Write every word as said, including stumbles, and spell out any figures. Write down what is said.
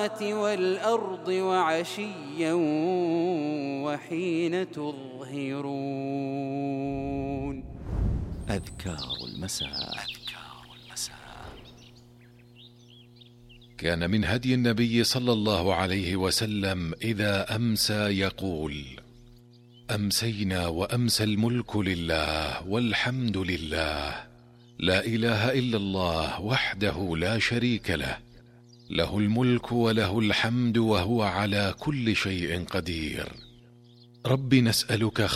والأرض وعشيا وحين تظهرون. أذكار المساء. أذكار المساء. كان من هدي النبي صلى الله عليه وسلم إذا أمسى يقول: أمسينا وأمسى الملك لله والحمد لله، لا إله إلا الله وحده لا شريك له، له الملك وله الحمد وهو على كل شيء قدير. رب نسألك